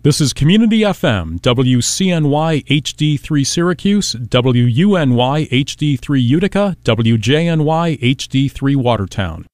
This is Community FM, WCNY HD3 Syracuse, WUNY HD3 Utica, WJNY HD3 Watertown.